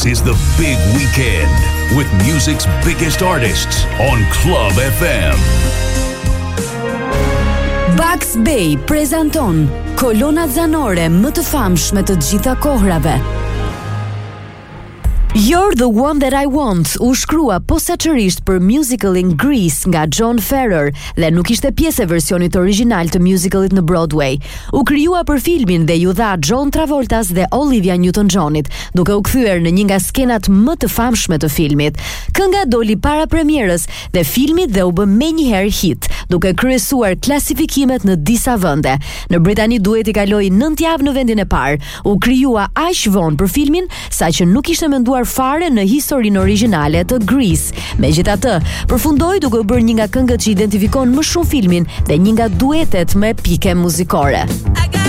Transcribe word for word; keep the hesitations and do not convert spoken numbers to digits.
is the big weekend with music's biggest artists on Club F M. Bugs Bay prezanton kolonat zanore më të famshme të gjitha kohrave. You're the One That I Want u shkrua posaçërisht për musicalin Grease nga John Ferrer dhe nuk ishte pjesë e versionit origjinal të musicalit në Broadway. U krijua për filmin dhe ju dha John Travoltas dhe Olivia Newton-Johnit, duke u kthyer në një nga skenat më të famshme të filmit. Kënga doli para premierës dhe filmit dhe u bë menjëherë hit, duke kryesuar klasifikimet në disa vende. Në Britani dueti kaloi nëntë javë në vendin e parë. U krijua aq vonë për filmin saqë nuk ishte menduar fare në historinë origjinale të Grease. Megjithatë, përfundoi duke u bërë një nga këngët që identifikon më shumë filmin dhe një nga duetet më epike muzikore.